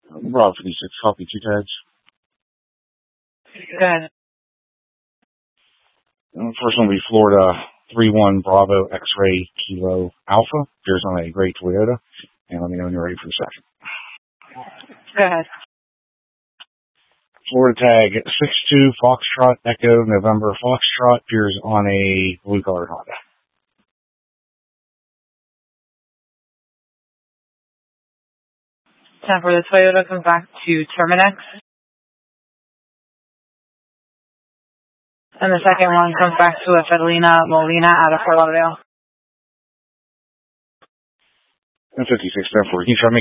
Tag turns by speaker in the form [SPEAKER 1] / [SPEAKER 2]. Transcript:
[SPEAKER 1] Bravo 56, copy 2 tags.
[SPEAKER 2] Good.
[SPEAKER 1] First one will be Florida 31 Bravo X-Ray Kilo Alpha. Appears on a gray Toyota. And let me know when you're ready for the second.
[SPEAKER 2] Go ahead.
[SPEAKER 1] Florida tag 62 Foxtrot Echo November Foxtrot. Appears on a blue-colored Honda.
[SPEAKER 2] Time for the Toyota comes back to Terminex. And the second one comes back to a Fidelina Molina out of Fort Lauderdale.
[SPEAKER 1] And 56, 10-4. Can you try me?